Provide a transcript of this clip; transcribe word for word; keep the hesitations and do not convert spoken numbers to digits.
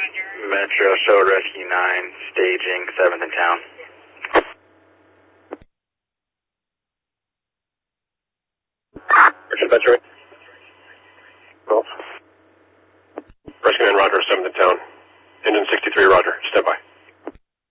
Metro Show Rescue nine, staging seventh in town. Richard Metro. Well. Rescue nine, Roger, seventh in town. Engine sixty-three, Roger. Stand by.